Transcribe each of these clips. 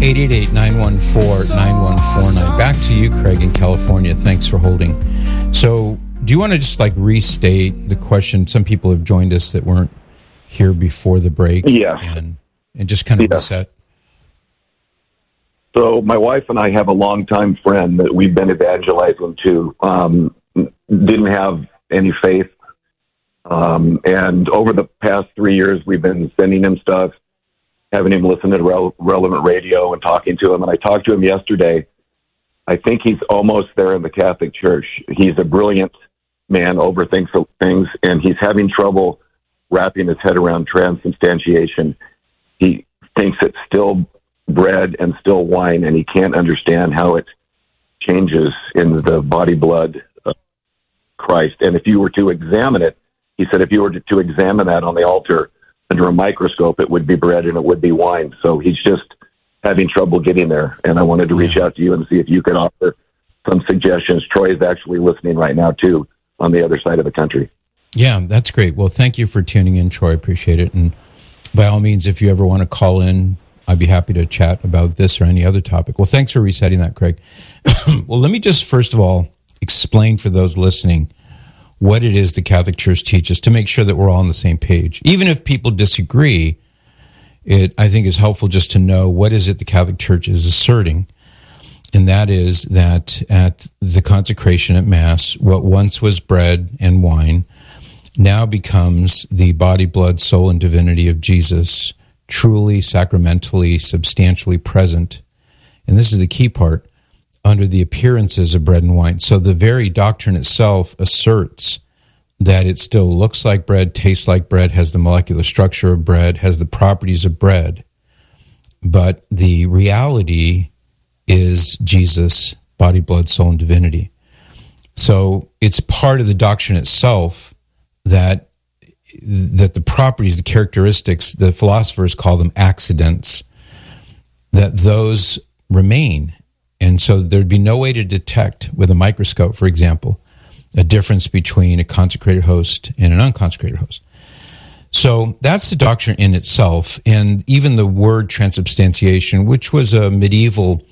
888-914-9149. Back to you, Craig, in California. Thanks for holding. So do you want to just restate the question? Some people have joined us that weren't here before the break. Yeah. And just kind of reset. So my wife and I have a longtime friend that we've been evangelizing to, didn't have any faith. And over the past 3 years, we've been sending him stuff, having him listen to relevant radio and talking to him. And I talked to him yesterday. I think he's almost there in the Catholic Church. He's a brilliant man, overthinks things, and he's having trouble wrapping his head around transubstantiation. He thinks it's still bread and still wine, and he can't understand how it changes in the body blood of Christ. And if you were to examine it, he said if you were to examine that on the altar under a microscope, it would be bread and it would be wine. So he's just having trouble getting there. And I wanted to reach out to you and see if you could offer some suggestions. Troy is actually listening right now, too, on the other side of the country. Yeah, that's great. Well, thank you for tuning in, Troy. Appreciate it. And by all means, if you ever want to call in, I'd be happy to chat about this or any other topic. Well, thanks for resetting that, Craig. Well, let me just first of all explain for those listening what it is the Catholic Church teaches to make sure that we're all on the same page. Even if people disagree, I think is helpful just to know what is it the Catholic Church is asserting. And that is that at the consecration at Mass, what once was bread and wine now becomes the body, blood, soul, and divinity of Jesus, truly, sacramentally, substantially present. And this is the key part, under the appearances of bread and wine. So the very doctrine itself asserts that it still looks like bread, tastes like bread, has the molecular structure of bread, has the properties of bread. But the reality is Jesus, body, blood, soul, and divinity. So it's part of the doctrine itself that the properties, the characteristics, the philosophers call them accidents, that those remain. And so there'd be no way to detect with a microscope, for example, a difference between a consecrated host and an unconsecrated host. So that's the doctrine in itself. And even the word transubstantiation, which was a medieval,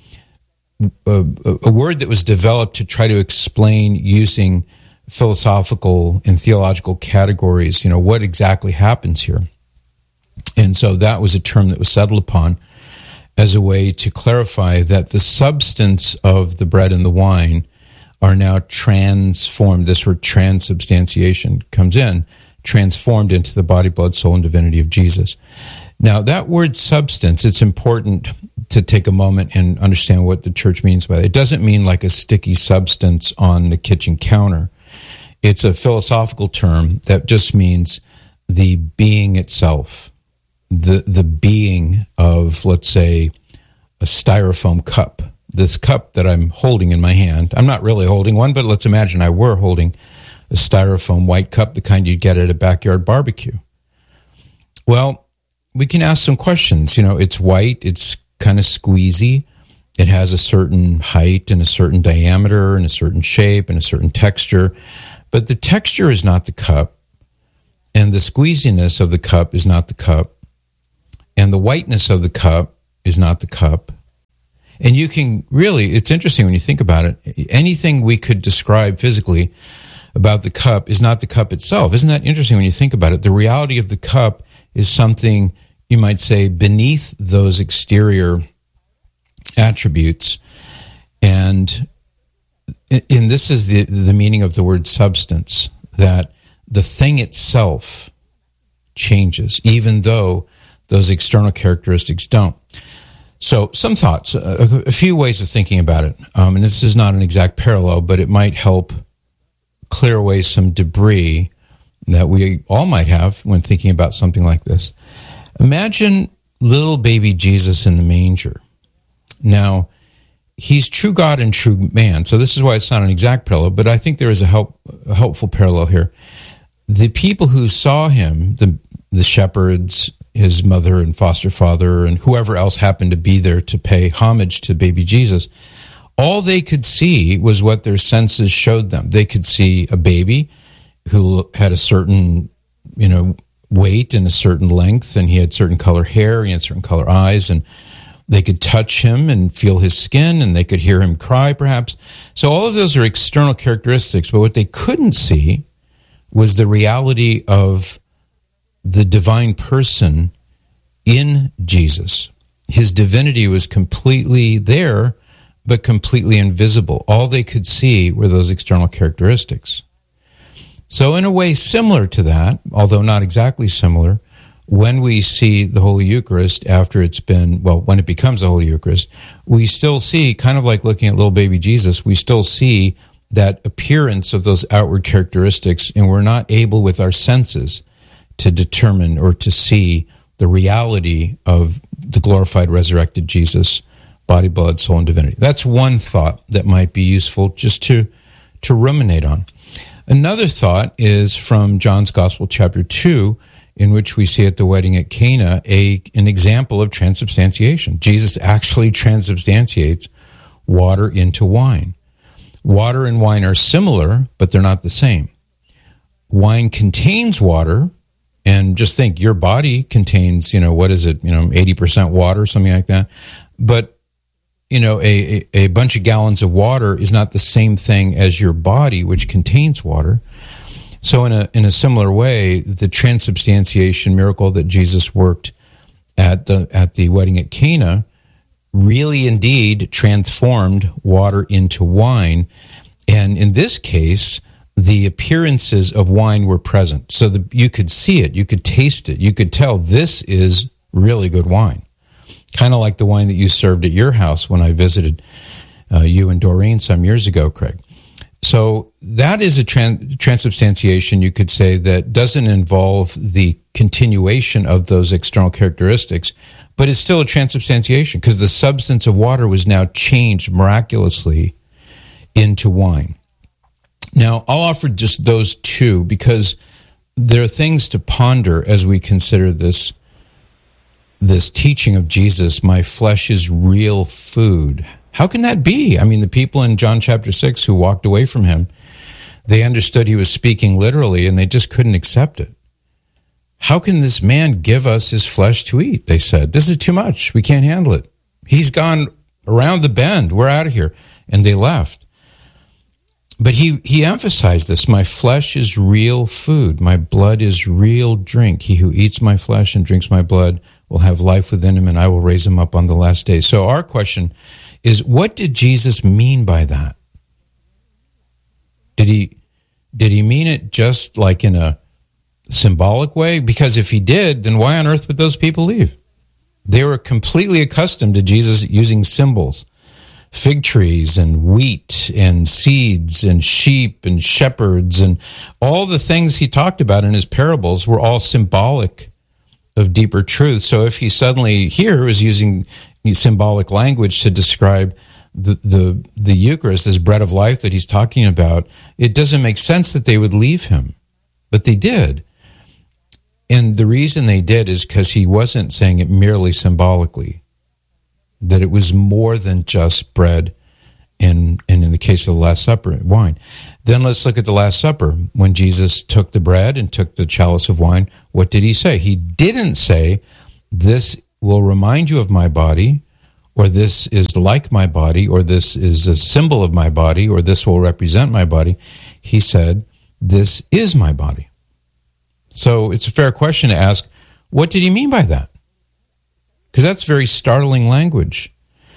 a word that was developed to try to explain using philosophical and theological categories, what exactly happens here. And so that was a term that was settled upon as a way to clarify that the substance of the bread and the wine are now transformed. This word transubstantiation comes in, transformed into the body, blood, soul, and divinity of Jesus. Now, that word substance, it's important to take a moment and understand what the church means by it. It doesn't mean like a sticky substance on the kitchen counter. It's a philosophical term that just means the being itself. The being of, let's say, a styrofoam cup. This cup that I'm holding in my hand, I'm not really holding one, but let's imagine I were holding a styrofoam white cup, the kind you'd get at a backyard barbecue. Well, we can ask some questions. It's white, it's kind of squeezy, it has a certain height and a certain diameter and a certain shape and a certain texture, but the texture is not the cup, and the squeeziness of the cup is not the cup, and the whiteness of the cup is not the cup. And you can really, it's interesting when you think about it, anything we could describe physically about the cup is not the cup itself. Isn't that interesting when you think about it? The reality of the cup is something, you might say, beneath those exterior attributes. And this is the meaning of the word substance, that the thing itself changes, even though those external characteristics don't. So some thoughts, a few ways of thinking about it. And this is not an exact parallel, but it might help clear away some debris that we all might have when thinking about something like this. Imagine little baby Jesus in the manger. Now, he's true God and true man, so this is why it's not an exact parallel, but I think there is a helpful parallel here. The people who saw him, the shepherds, his mother and foster father, and whoever else happened to be there to pay homage to baby Jesus, all they could see was what their senses showed them. They could see a baby who had a certain, weight and a certain length, and he had certain color hair, he had certain color eyes, and They could touch him and feel his skin, and they could hear him cry, perhaps. So all of those are external characteristics, but what they couldn't see was the reality of the divine person in Jesus. His divinity was completely there, but completely invisible. All they could see were those external characteristics. So in a way similar to that, although not exactly similar, when we see the Holy Eucharist after it's been, well, when it becomes the Holy Eucharist, we still see, kind of like looking at little baby Jesus, we still see that appearance of those outward characteristics, and we're not able with our senses to determine or to see the reality of the glorified, resurrected Jesus, body, blood, soul, and divinity. That's one thought that might be useful just to ruminate on. Another thought is from John's Gospel, chapter 2, in which we see at the wedding at Cana an example of transubstantiation. Jesus actually transubstantiates water into wine. Water and wine are similar, but they're not the same. Wine contains water, and just think, your body contains, 80% water, something like that. But, a bunch of gallons of water is not the same thing as your body, which contains water. So in a similar way, the transubstantiation miracle that Jesus worked at the wedding at Cana really indeed transformed water into wine. And in this case, the appearances of wine were present. So you could see it, you could taste it, you could tell this is really good wine. Kind of like the wine that you served at your house when I visited you and Doreen some years ago, Craig. So that is a transubstantiation, you could say, that doesn't involve the continuation of those external characteristics, but it's still a transubstantiation because the substance of water was now changed miraculously into wine. Now, I'll offer just those two because there are things to ponder as we consider this teaching of Jesus, my flesh is real food. How can that be? I mean, the people in John chapter 6 who walked away from him, they understood he was speaking literally, and they just couldn't accept it. How can this man give us his flesh to eat? They said, this is too much. We can't handle it. He's gone around the bend. We're out of here. And they left. But he emphasized this. My flesh is real food. My blood is real drink. He who eats my flesh and drinks my blood will have life within him, and I will raise him up on the last day. So our question is, what did Jesus mean by that? Did he mean it just like in a symbolic way? Because if he did, then why on earth would those people leave? They were completely accustomed to Jesus using symbols, fig trees and wheat and seeds and sheep and shepherds, and all the things he talked about in his parables were all symbolic of deeper truth. So if he suddenly here is using symbolic language to describe the Eucharist, this bread of life that he's talking about, it doesn't make sense that they would leave him. But they did. And the reason they did is because he wasn't saying it merely symbolically, that it was more than just bread and in the case of the Last Supper, wine. Then let's look at the Last Supper. When Jesus took the bread and took the chalice of wine, what did he say? He didn't say, this will remind you of my body, or this is like my body, or this is a symbol of my body, or this will represent my body. He said, this is my body. So it's a fair question to ask, what did he mean by that? Because that's very startling language.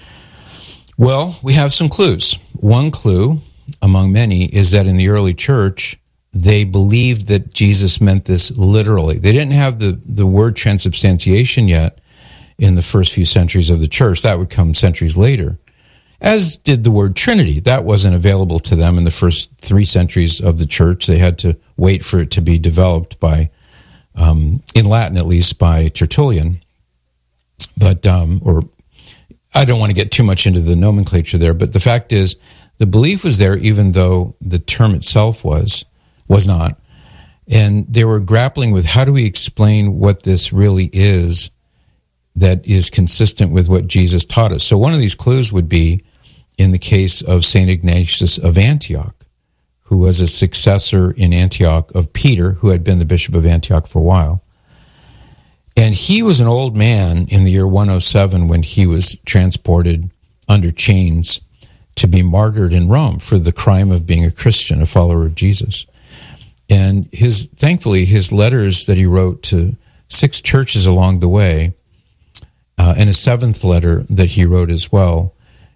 Well, we have some clues. One clue, among many, is that in the early church, they believed that Jesus meant this literally. They didn't have the word transubstantiation yet in the first few centuries of the church. That would come centuries later, as did the word Trinity. That wasn't available to them in the first 3 centuries of the church. They had to wait for it to be developed by, in Latin at least, by Tertullian. But, or I don't want to get too much into the nomenclature there, but the fact is, the belief was there even though the term itself was not. And they were grappling with, how do we explain what this really is that is consistent with what Jesus taught us? So one of these clues would be in the case of St. Ignatius of Antioch, who was a successor in Antioch of Peter, who had been the bishop of Antioch for a while. And he was an old man in the year 107 when he was transported under chains to be martyred in Rome for the crime of being a Christian, a follower of Jesus. And thankfully, his letters that he wrote to 6 churches along the way, and a 7th letter that he wrote as well,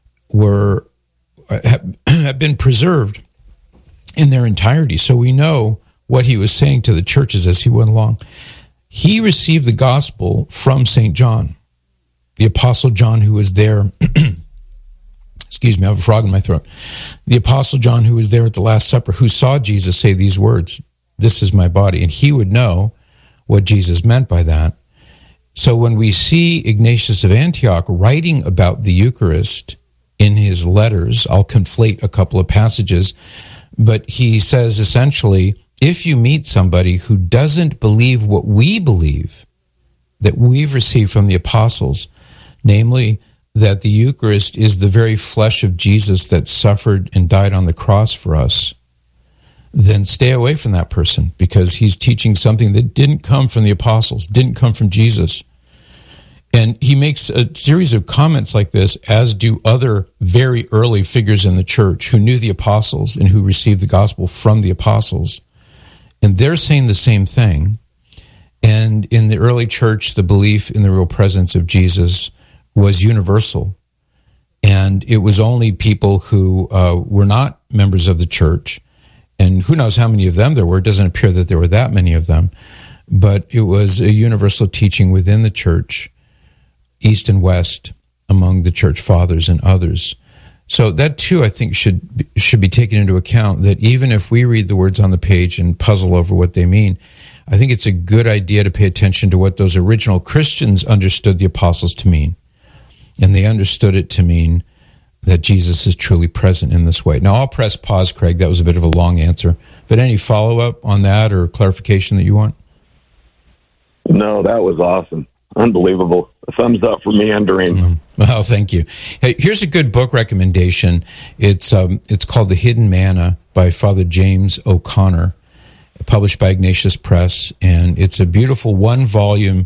have been preserved in their entirety. So we know what he was saying to the churches as he went along. He received the gospel from St. John, the Apostle John, who was there. Excuse me, I have a frog in my throat. The Apostle John, who was there at the Last Supper, who saw Jesus say these words, "This is my body." And he would know what Jesus meant by that. So when we see Ignatius of Antioch writing about the Eucharist in his letters, I'll conflate a couple of passages, but he says essentially, if you meet somebody who doesn't believe what we believe that we've received from the apostles, namely that the Eucharist is the very flesh of Jesus that suffered and died on the cross for us, then stay away from that person, because he's teaching something that didn't come from the apostles, didn't come from Jesus. And he makes a series of comments like this, as do other very early figures in the church who knew the apostles and who received the gospel from the apostles. And they're saying the same thing. And in the early church, the belief in the real presence of Jesus was universal. And it was only people who were not members of the church, and who knows how many of them there were. It doesn't appear that there were that many of them. But it was a universal teaching within the church, East and West, among the church fathers and others. So that too, I think, should be taken into account, that even if we read the words on the page and puzzle over what they mean, I think it's a good idea to pay attention to what those original Christians understood the apostles to mean. And they understood it to mean that Jesus is truly present in this way. Now, I'll press pause, Craig. That was a bit of a long answer. But any follow-up on that or clarification that you want? No, that was awesome. Unbelievable. A thumbs up for meandering. Well, thank you. Hey, here's a good book recommendation. It's called The Hidden Manna by Father James O'Connor, published by Ignatius Press, and it's a beautiful 1-volume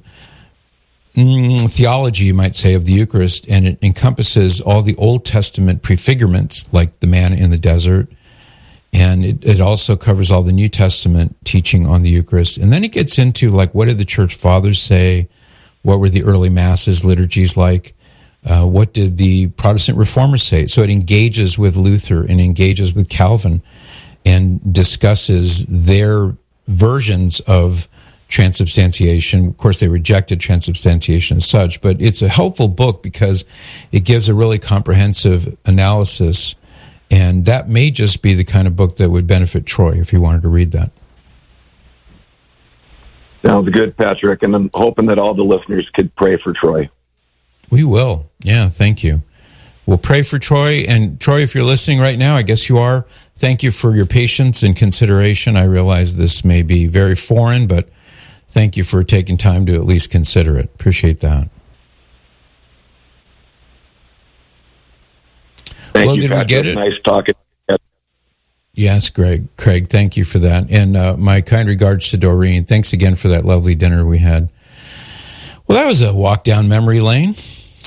theology, you might say, of the Eucharist, and it encompasses all the Old Testament prefigurements, like the manna in the desert, and it also covers all the New Testament teaching on the Eucharist. And then it gets into, like, what did the Church Fathers say? What were the early Masses, liturgies like? What did the Protestant Reformers say? So it engages with Luther and engages with Calvin and discusses their versions of transubstantiation. Of course, they rejected transubstantiation as such, but it's a helpful book because it gives a really comprehensive analysis, and that may just be the kind of book that would benefit Troy if you wanted to read that. Sounds good, Patrick, and I'm hoping that all the listeners could pray for Troy. We will. Yeah, thank you. We'll pray for Troy. And Troy, if you're listening right now, I guess you are, thank you for your patience and consideration. I realize this may be very foreign, but thank you for taking time to at least consider it. Appreciate that. Thank you, did Patrick. We get it? Nice talking. Yes, Craig, thank you for that. And my kind regards to Doreen. Thanks again for that lovely dinner we had. Well, that was a walk down memory lane.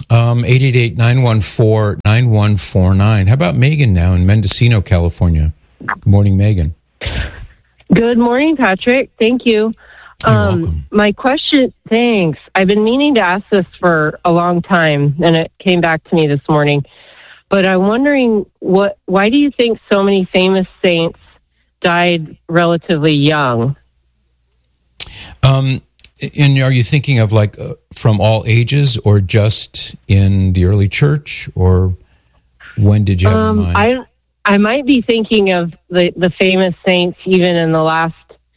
888-914-9149. How about Megan now in Mendocino, California? Good morning, Megan. Good morning, Patrick. Thank you. You're welcome. My question, thanks. I've been meaning to ask this for a long time, and it came back to me this morning. But I'm wondering, why do you think so many famous saints died relatively young? And are you thinking of like from all ages, or just in the early church, or when did you have in mind? I might be thinking of the famous saints even in the last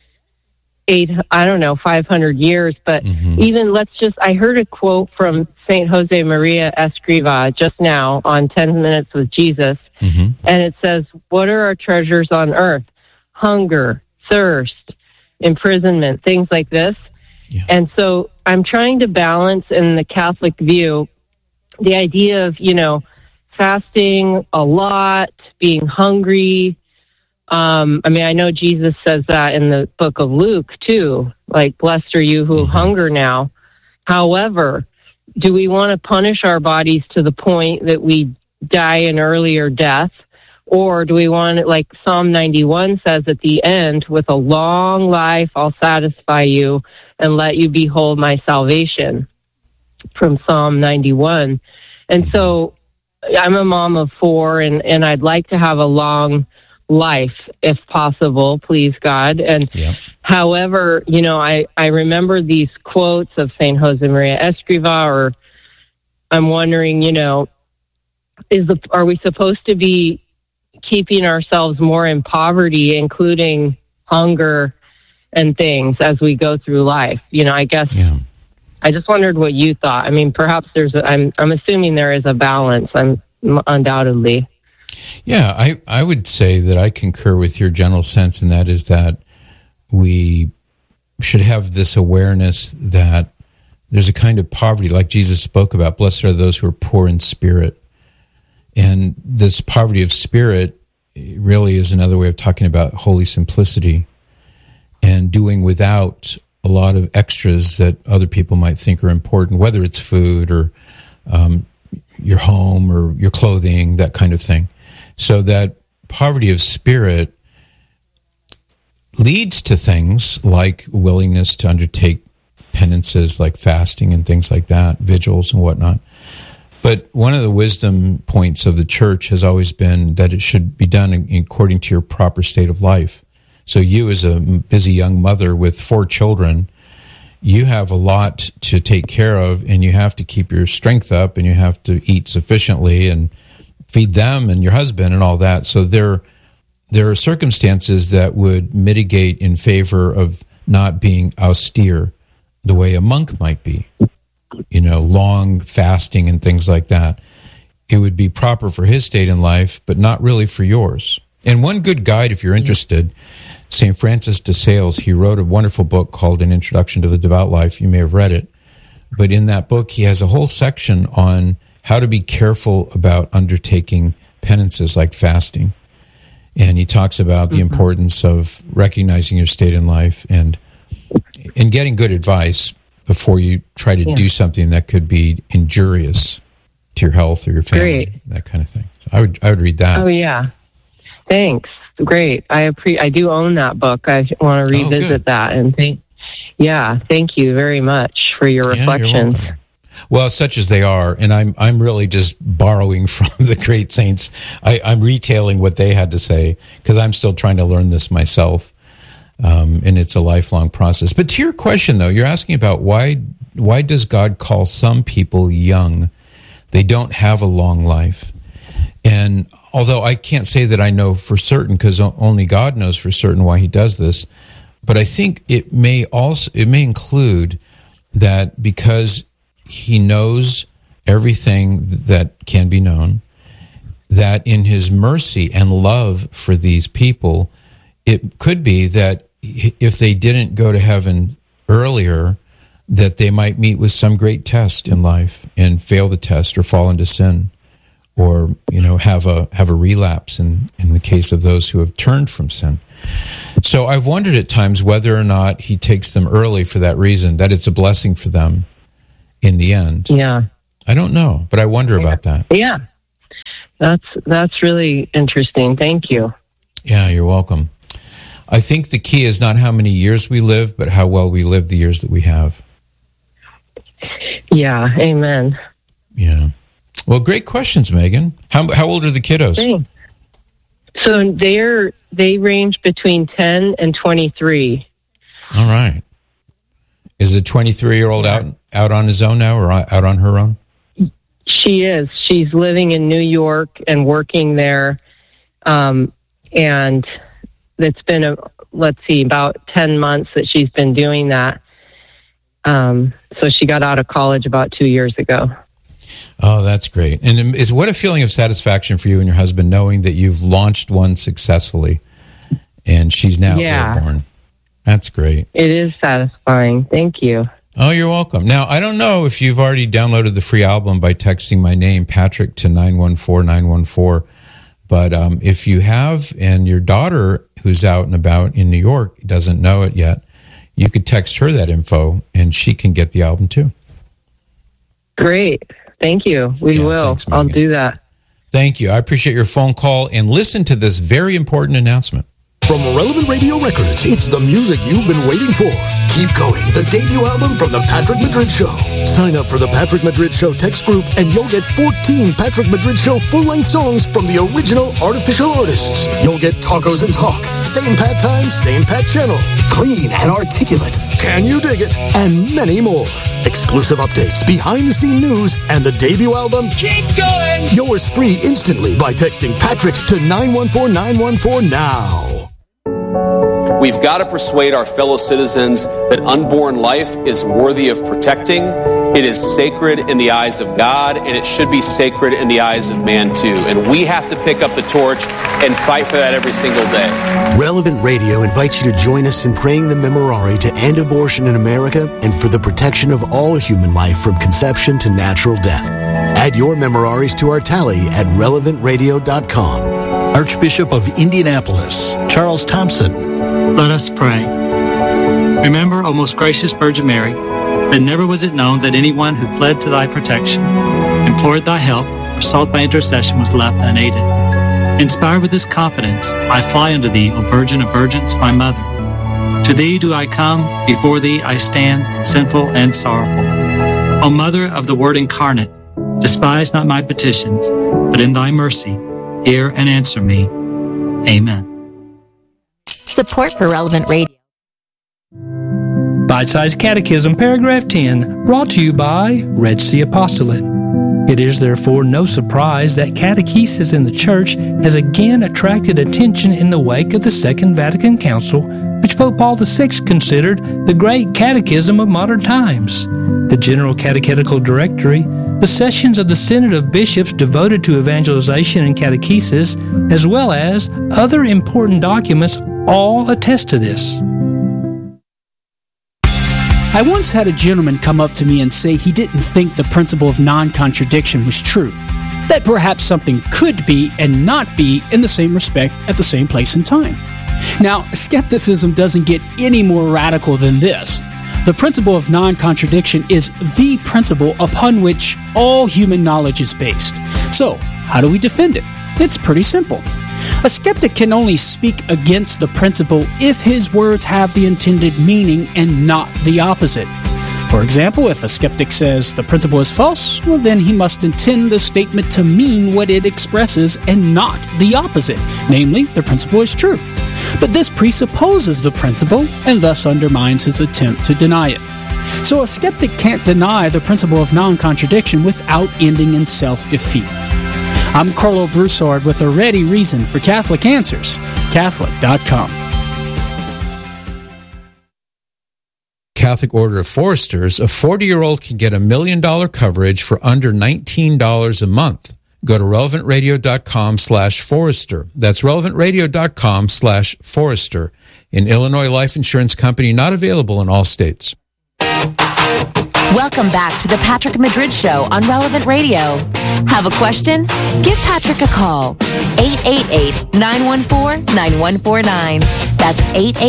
500 years, but even I heard a quote from St. Jose Maria Escriva just now on 10 Minutes with Jesus, and it says, what are our treasures on earth? Hunger, thirst, imprisonment, things like this. Yeah. And so I'm trying to balance in the Catholic view the idea of, fasting a lot, being hungry. I know Jesus says that in the book of Luke, too. Like, blessed are you who hunger now. However, do we want to punish our bodies to the point that we die an earlier death? Or do we want it, like Psalm 91 says at the end, with a long life I'll satisfy you and let you behold my salvation, from Psalm 91. And so I'm a mom of 4, and I'd like to have a long life, if possible, please God. And however, I remember these quotes of St. Josemaria Escriva, or I'm wondering, are we supposed to be keeping ourselves more in poverty, including hunger and things, as we go through life? I guess I just wondered what you thought. I mean, perhaps I'm assuming there is a balance, undoubtedly. Yeah, I would say that I concur with your general sense, and that is that we should have this awareness that there's a kind of poverty, like Jesus spoke about. Blessed are those who are poor in spirit. And this poverty of spirit really is another way of talking about holy simplicity and doing without a lot of extras that other people might think are important, whether it's food or your home or your clothing, that kind of thing. So that poverty of spirit leads to things like willingness to undertake penances like fasting and things like that, vigils and whatnot. But one of the wisdom points of the church has always been that it should be done according to your proper state of life. So you, as a busy young mother with 4 children, you have a lot to take care of, and you have to keep your strength up, and you have to eat sufficiently and feed them and your husband and all that. So there are circumstances that would mitigate in favor of not being austere the way a monk might be. Long fasting and things like that. It would be proper for his state in life, but not really for yours. And one good guide, if you're interested, St. Francis de Sales, he wrote a wonderful book called An Introduction to the Devout Life. You may have read it. But in that book, he has a whole section on how to be careful about undertaking penances like fasting. And he talks about the importance of recognizing your state in life and getting good advice before you try to do something that could be injurious to your health or your family, that kind of thing. So I would read that. Oh, yeah. Thanks. Great. I do own that book. I want to revisit that. And thank you very much for your reflections. Well, such as they are, and I'm really just borrowing from the great saints. I'm retailing what they had to say because I'm still trying to learn this myself. And it's a lifelong process. But to your question, though, you're asking about why does God call some people young? They don't have a long life. And although I can't say that I know for certain, because only God knows for certain why he does this, but I think it may include that because he knows everything that can be known, that in his mercy and love for these people, it could be that if they didn't go to heaven earlier, that they might meet with some great test in life and fail the test or fall into sin, or have a relapse in the case of those who have turned from sin. So I've wondered at times whether or not he takes them early for that reason, that it's a blessing for them in the end. Yeah. I don't know, but I wonder about that. Yeah. That's really interesting. Thank you. Yeah, you're welcome. I think the key is not how many years we live, but how well we live the years that we have. Yeah, amen. Yeah. Well, great questions, Megan. How old are the kiddos? Thanks. So they range between 10 and 23. All right. Is the 23-year-old out on his own now, or out on her own? She is. She's living in New York and working there. And it's been, about 10 months that she's been doing that. So she got out of college about 2 years ago. Oh, that's great. And what a feeling of satisfaction for you and your husband, knowing that you've launched one successfully and she's now airborne. That's great. It is satisfying. Thank you. Oh, you're welcome. Now, I don't know if you've already downloaded the free album by texting my name, Patrick, to 914-914. But if you have, and your daughter, who's out and about in New York, doesn't know it yet, you could text her that info, and she can get the album too. Great. Thank you. We will. Thanks, I'll do that. Thank you. I appreciate your phone call, and listen to this very important announcement. From Relevant Radio Records, it's the music you've been waiting for. Keep Going, the debut album from The Patrick Madrid Show. Sign up for The Patrick Madrid Show text group and you'll get 14 Patrick Madrid Show full-length songs from the original artificial artists. You'll get Tacos and Talk, Same Pat Time, Same Pat Channel, Clean and Articulate, Can You Dig It, and many more. Exclusive updates, behind-the-scene news, and the debut album, Keep Going! Yours free instantly by texting Patrick to 914914 now. We've got to persuade our fellow citizens that unborn life is worthy of protecting. It is sacred in the eyes of God, and it should be sacred in the eyes of man, too. And we have to pick up the torch and fight for that every single day. Relevant Radio invites you to join us in praying the Memorare to end abortion in America and for the protection of all human life from conception to natural death. Add your Memoraries to our tally at relevantradio.com. Archbishop of Indianapolis, Charles Thompson. Let us pray. Remember, O most gracious Virgin Mary, that never was it known that anyone who fled to thy protection, implored thy help, or sought thy intercession was left unaided. Inspired with this confidence, I fly unto thee, O Virgin of Virgins, my mother. To thee do I come, before thee I stand, sinful and sorrowful. O Mother of the Word incarnate, despise not my petitions, but in thy mercy, hear and answer me. Amen. Support for Relevant Radio. Bite-sized Catechism, paragraph 10, brought to you by Red Sea Apostolate. It is therefore no surprise that catechesis in the Church has again attracted attention in the wake of the Second Vatican Council, which Pope Paul VI considered the great catechism of modern times. The General Catechetical Directory, the sessions of the Synod of Bishops devoted to evangelization and catechesis, as well as other important documents, all attest to this. I once had a gentleman come up to me and say he didn't think the principle of non-contradiction was true. That perhaps something could be and not be in the same respect at the same place and time. Now, skepticism doesn't get any more radical than this. The principle of non-contradiction is the principle upon which all human knowledge is based. So, how do we defend it? It's pretty simple. A skeptic can only speak against the principle if his words have the intended meaning and not the opposite. For example, if a skeptic says the principle is false, well, then he must intend the statement to mean what it expresses and not the opposite, namely, the principle is true. But this presupposes the principle and thus undermines his attempt to deny it. So a skeptic can't deny the principle of non-contradiction without ending in self-defeat. I'm Carlo Broussard with a ready reason for Catholic Answers, Catholic.com. Catholic Order of Foresters, a 40-year-old can get $1 million coverage for under $19 a month. Go to relevantradio.com/Forester. That's relevantradio.com/Forester. An Illinois life insurance company not available in all states. Welcome back to the Patrick Madrid Show on Relevant Radio. Have a question? Give Patrick a call. 888-914-9149. That's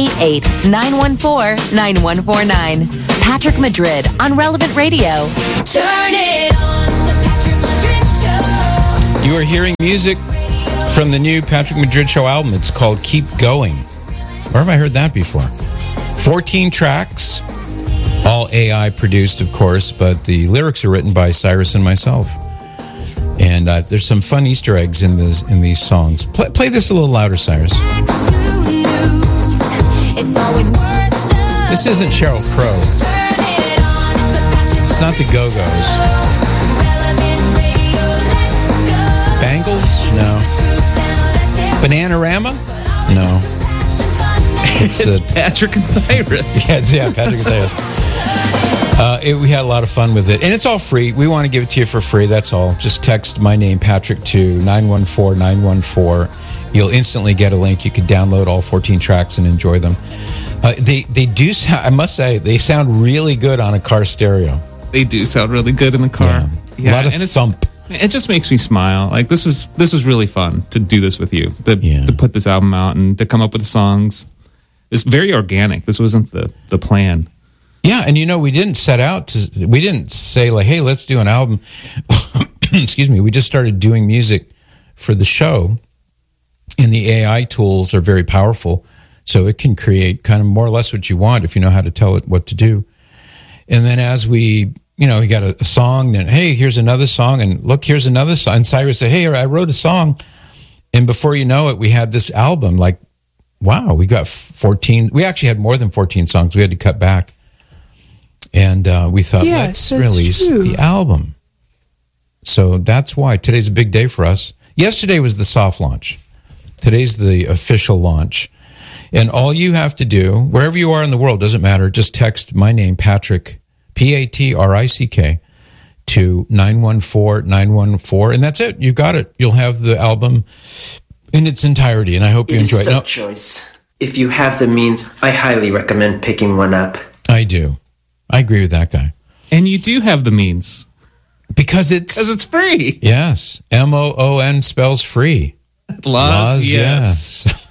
888-914-9149. Patrick Madrid on Relevant Radio. Turn it on, the Patrick Madrid Show. You are hearing music from the new Patrick Madrid Show album. It's called Keep Going. Where have I heard that before? 14 tracks. All AI produced, of course, but the lyrics are written by Cyrus and myself. And there's some fun Easter eggs in these songs. Play this a little louder, Cyrus. This isn't Sheryl Crow. It's not the Go-Go's. Bangles? No. Bananarama? No. It's Patrick and Cyrus. Yeah, Patrick and Cyrus. We had a lot of fun with it. And it's all free. We want to give it to you for free. That's all. Just text my name, Patrick, to 914-914. You'll instantly get a link. You can download all 14 tracks and enjoy them. They do sound, I must say, they sound really good on a car stereo. They do sound really good in the car. Yeah. A lot of thump. It just makes me smile. Like this was really fun to do this with you. To put this album out and to come up with the songs. It's very organic. This wasn't the plan. Yeah, and we didn't we didn't say like, hey, let's do an album. Excuse me. We just started doing music for the show, and the AI tools are very powerful, so it can create kind of more or less what you want if you know how to tell it what to do. And then as we got a song, then, hey, here's another song, and look, here's another song. And Cyrus said, hey, I wrote a song, and before you know it, we had this album. Like, wow, we got 14. We actually had more than 14 songs. We had to cut back. And we thought, let's release the album. So that's why today's a big day for us. Yesterday was the soft launch. Today's the official launch. And all you have to do, wherever you are in the world, doesn't matter, just text my name, Patrick, Patrick, to 914-914, and that's it. You got it. You'll have the album in its entirety, and I hope you enjoy it. It's a choice. If you have the means, I highly recommend picking one up. I do. I agree with that guy. And you do have the means. Because it's free. Yes. MOON spells free. Laws, yes.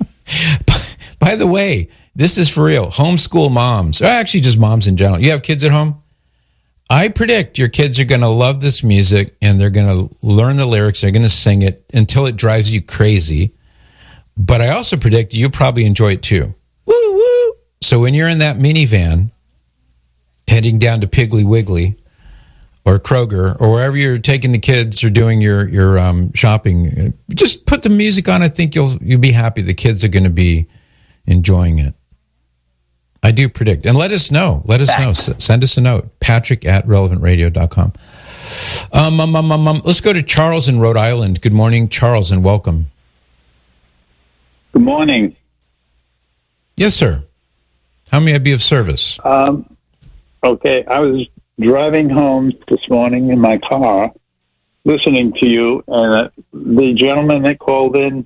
By the way, this is for real. Homeschool moms, or actually just moms in general. You have kids at home? I predict your kids are going to love this music, and they're going to learn the lyrics. They're going to sing it until it drives you crazy. But I also predict you'll probably enjoy it too. Woo, woo. So when you're in that minivan heading down to Piggly Wiggly or Kroger or wherever you're taking the kids or doing your shopping, just put the music on. I think you'll be happy. The kids are going to be enjoying it. I do predict. And let us know. Let us know. Send us a note. Patrick@relevantradio.com. Let's go to Charles in Rhode Island. Good morning, Charles, and welcome. Good morning. Yes, sir. How may I be of service? Okay, I was driving home this morning in my car, listening to you, and the gentleman that called in,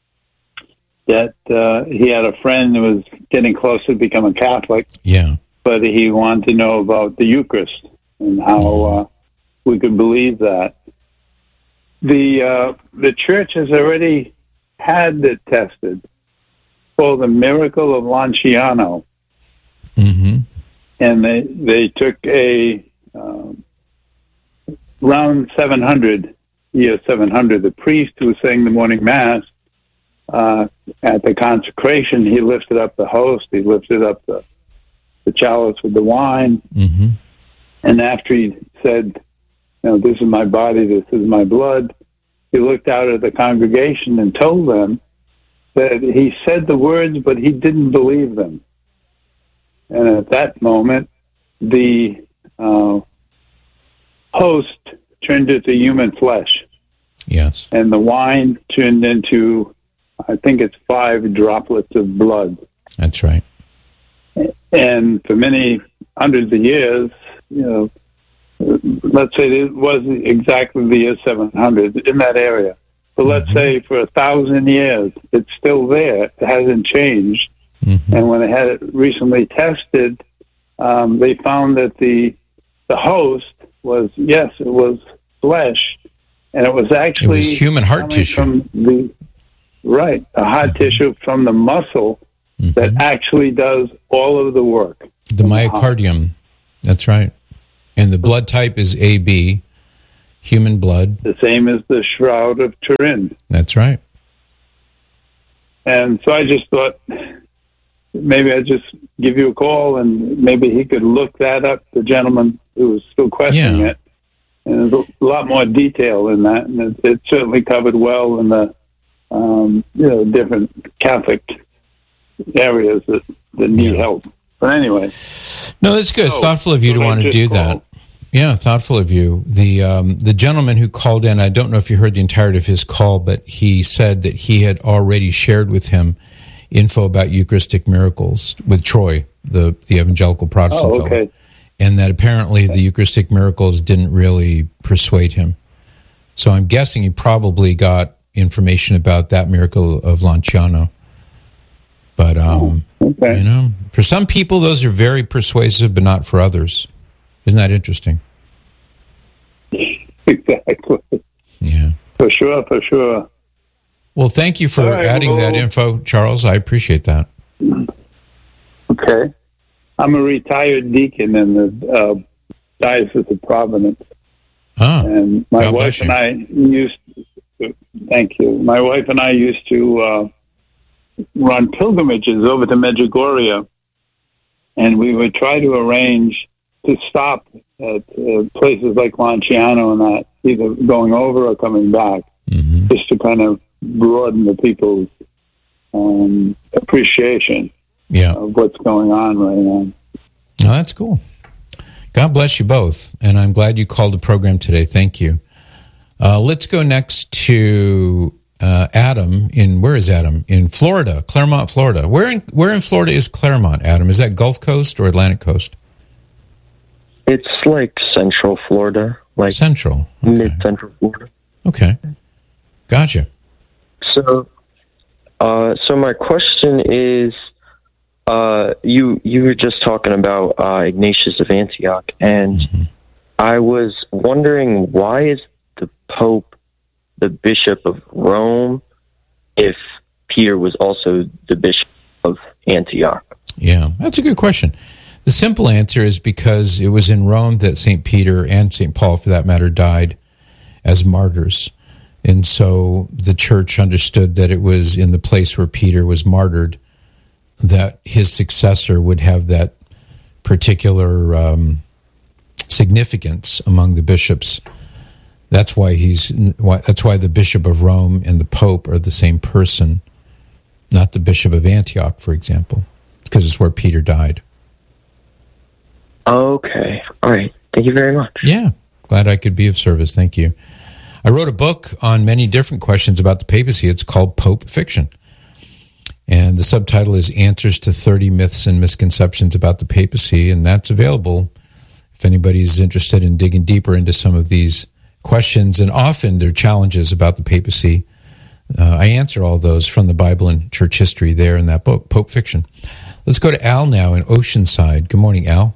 that he had a friend who was getting close to become a Catholic. Yeah. But he wanted to know about the Eucharist and how we could believe that. The church has already had it tested called the Miracle of Lanciano. Mm-hmm. And they took a round 700, year 700, the priest who was saying the morning mass, at the consecration, he lifted up the host, he lifted up the chalice with the wine, mm-hmm. and after he said, this is my body, this is my blood, he looked out at the congregation and told them that he said the words, but he didn't believe them. And at that moment, the host turned into human flesh. Yes. And the wine turned into, I think it's 5 droplets of blood. That's right. And for many hundreds of years, let's say it was exactly the year 700 in that area. But let's say for 1,000 years, it's still there. It hasn't changed. Mm-hmm. And when they had it recently tested, they found that the host was, yes, it was flesh, and it was actually human heart tissue. From the heart tissue from the muscle that actually does all of the work. The myocardium. That's right. And the blood type is AB, human blood. The same as the Shroud of Turin. That's right. And so I just thought, maybe I'd just give you a call and maybe he could look that up, the gentleman who was still questioning it. And there's a lot more detail in that, and it certainly covered well in the different Catholic areas that need help. But anyway. No, that's good. It's thoughtful of you to want to do that. Yeah, thoughtful of you. The gentleman who called in, I don't know if you heard the entirety of his call, but he said that he had already shared with him info about Eucharistic miracles with Troy, the evangelical Protestant fellow, and that apparently the Eucharistic miracles didn't really persuade him. So I'm guessing he probably got information about that miracle of Lanciano. But, for some people, those are very persuasive, but not for others. Isn't that interesting? Exactly. Yeah. For sure. Well, thank you for adding that info, Charles. I appreciate that. Okay. I'm a retired deacon in the Diocese of Providence. And my wife and I used to, thank you. My wife and I used to run pilgrimages over to Medjugorje, and we would try to arrange to stop at places like Lanciano and that, either going over or coming back, just to kind of broaden the people's appreciation of what's going on right now. Oh, that's cool. God bless you both, and I'm glad you called the program today. Thank you. Let's go next to Adam. Where is Adam? In Florida, Claremont, Florida. Where in Florida is Claremont, Adam? Is that Gulf Coast or Atlantic Coast? It's like Central Florida, like Central, mid-Central Florida. Okay, gotcha. So my question is, you were just talking about Ignatius of Antioch, and I was wondering, why is the Pope the Bishop of Rome if Peter was also the Bishop of Antioch? Yeah, that's a good question. The simple answer is because it was in Rome that St. Peter and St. Paul, for that matter, died as martyrs. And so the church understood that it was in the place where Peter was martyred that his successor would have that particular significance among the bishops. That's why the Bishop of Rome and the Pope are the same person, not the Bishop of Antioch, for example, because it's where Peter died. Okay. All right. Thank you very much. Yeah. Glad I could be of service. Thank you. I wrote a book on many different questions about the papacy. It's called Pope Fiction. And the subtitle is Answers to 30 Myths and Misconceptions About the Papacy. And that's available if anybody's interested in digging deeper into some of these questions. And often they're challenges about the papacy. I answer all those from the Bible and church history there in that book, Pope Fiction. Let's go to Al now in Oceanside. Good morning, Al.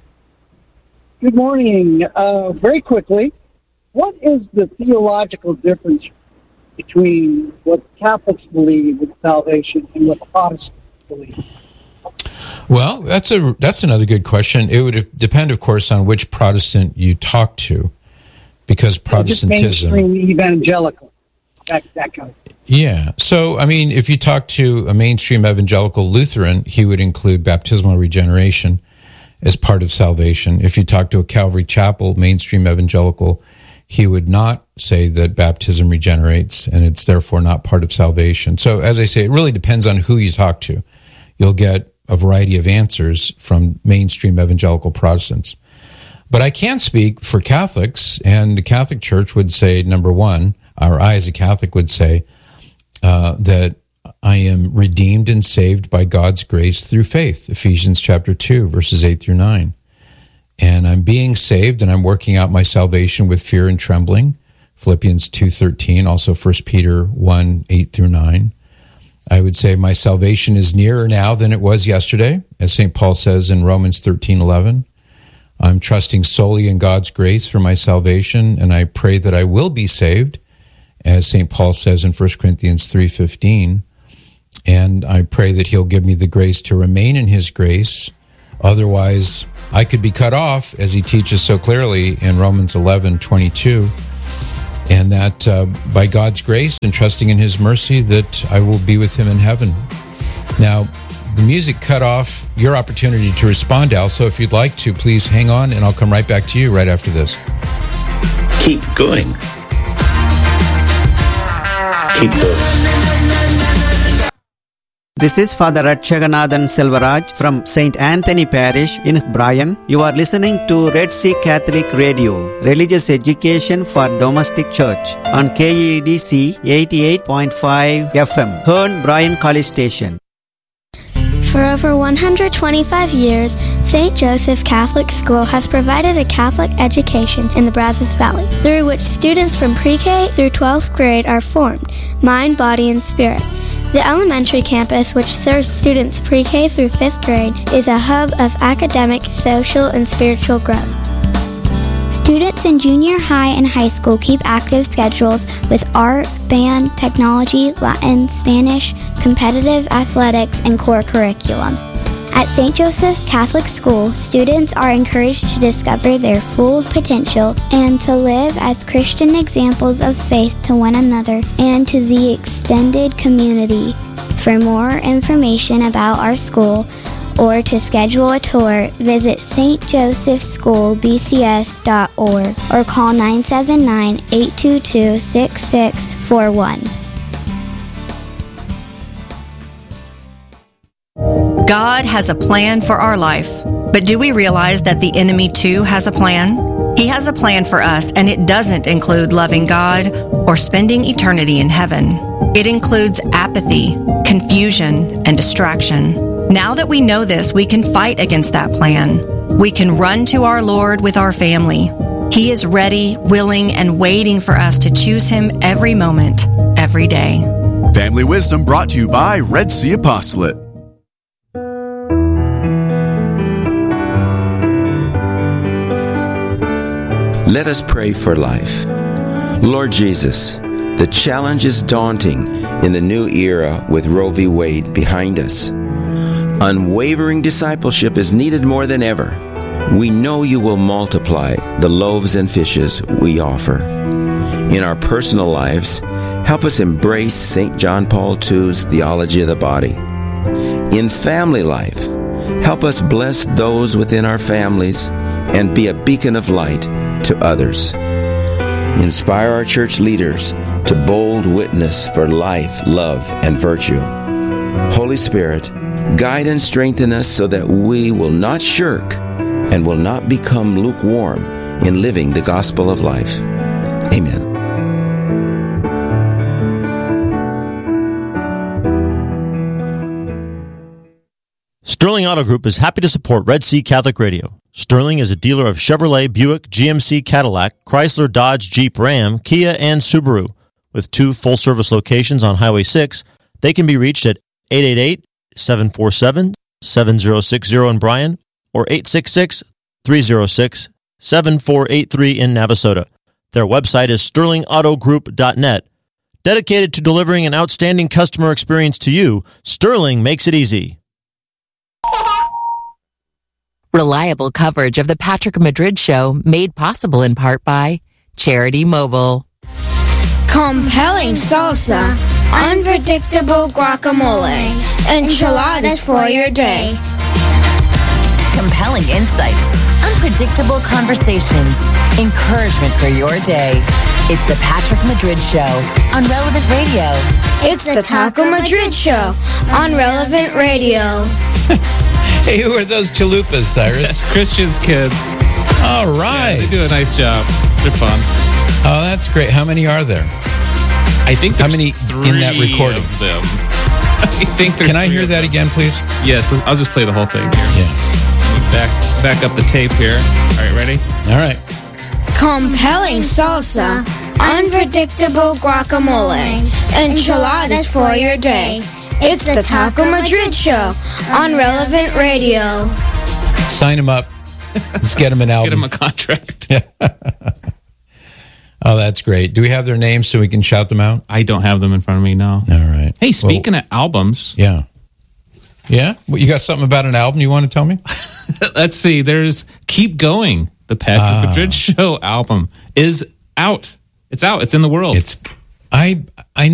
Good morning. Very quickly, what is the theological difference between what Catholics believe with salvation and what Protestants believe? Well, that's another good question. It would depend, of course, on which Protestant you talk to, because Protestantism... Just mainstream evangelical, that kind of thing. Yeah. So, I mean, if you talk to a mainstream evangelical Lutheran, he would include baptismal regeneration as part of salvation. If you talk to a Calvary Chapel mainstream evangelical, he would not say that baptism regenerates and it's therefore not part of salvation. So as I say, it really depends on who you talk to. You'll get a variety of answers from mainstream evangelical Protestants. But I can speak for Catholics, and the Catholic Church would say, number one, or I as a Catholic would say, that I am redeemed and saved by God's grace through faith, Ephesians chapter 2, verses 8 through 9. And I'm being saved, and I'm working out my salvation with fear and trembling, Philippians 2:13, also 1 Peter 1, 8 through 9. I would say my salvation is nearer now than it was yesterday, as St. Paul says in Romans 13:11. I'm trusting solely in God's grace for my salvation, and I pray that I will be saved, as St. Paul says in 1 Corinthians 3:15. And I pray that he'll give me the grace to remain in his grace. Otherwise, I could be cut off, as he teaches so clearly in Romans 11:22. And that by God's grace and trusting in his mercy, that I will be with him in heaven. Now, the music cut off your opportunity to respond, Al. So if you'd like to, please hang on, and I'll come right back to you right after this. Keep going. Keep going. This is Father Ratchaganathan Selvaraj from St. Anthony Parish in Bryan. You are listening to Red Sea Catholic Radio, religious education for domestic church on KEDC 88.5 FM, Hearn Bryan College Station. For over 125 years, St. Joseph Catholic School has provided a Catholic education in the Brazos Valley, through which students from pre-K through 12th grade are formed, mind, body, and spirit. The elementary campus, which serves students pre-K through 5th grade, is a hub of academic, social, and spiritual growth. Students in junior high and high school keep active schedules with art, band, technology, Latin, Spanish, competitive athletics, and core curriculum. At St. Joseph's Catholic School, students are encouraged to discover their full potential and to live as Christian examples of faith to one another and to the extended community. For more information about our school or to schedule a tour, visit stjosephschoolbcs.org or call 979-822-6641. God has a plan for our life, but do we realize that the enemy too has a plan? He has a plan for us, and it doesn't include loving God or spending eternity in heaven. It includes apathy, confusion, and distraction. Now that we know this, we can fight against that plan. We can run to our Lord with our family. He is ready, willing, and waiting for us to choose Him every moment, every day. Family Wisdom brought to you by Red Sea Apostolate. Let us pray for life. Lord Jesus, the challenge is daunting in the new era with Roe v. Wade behind us. Unwavering discipleship is needed more than ever. We know you will multiply the loaves and fishes we offer. In our personal lives, help us embrace St. John Paul II's theology of the body. In family life, help us bless those within our families and be a beacon of light to others. Inspire our church leaders to bold witness for life, love, and virtue. Holy Spirit, guide and strengthen us so that we will not shirk and will not become lukewarm in living the gospel of life. Amen. Sterling Auto Group is happy to support Red Sea Catholic Radio. Sterling is a dealer of Chevrolet, Buick, GMC, Cadillac, Chrysler, Dodge, Jeep, Ram, Kia, and Subaru. With 2 full-service locations on Highway 6, they can be reached at 888-747-7060 in Bryan or 866-306-7483 in Navasota. Their website is sterlingautogroup.net. Dedicated to delivering an outstanding customer experience to you, Sterling makes it easy. Reliable coverage of the Patrick Madrid Show made possible in part by Charity Mobile. Compelling salsa, unpredictable guacamole, enchiladas for your day. Compelling insights, unpredictable conversations, encouragement for your day. It's the Patrick Madrid Show on Relevant Radio. It's the Taco Madrid Show on Relevant Radio. Hey, who are those chalupas, Cyrus? That's Christian's kids. All right. Yeah, they do a nice job. They're fun. Oh, that's great. How many are there? I think there's how many 3 in that recording? Of them. I think there's Can I hear that again, please? Yes, I'll just play the whole thing here. Yeah. Back up the tape here. All right, ready? All right. Compelling salsa, unpredictable guacamole, enchiladas for your day. It's the Taco Madrid Show on Relevant Radio. Sign him up. Let's get him an album. Get him a contract. Oh, that's great. Do we have their names so we can shout them out? I don't have them in front of me, no. All right. Hey, speaking of albums. Yeah? Well, you got something about an album you want to tell me? Let's see. There's Keep Going. The Patrick Madrid Show album is out. It's out. It's in the world. I